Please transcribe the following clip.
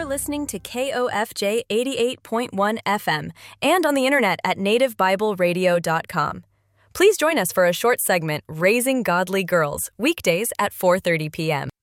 listening to KOFJ 88.1 FM and on the internet at nativebibleradio.com. Please join us for a short segment, Raising Godly Girls, weekdays at 4:30 p.m.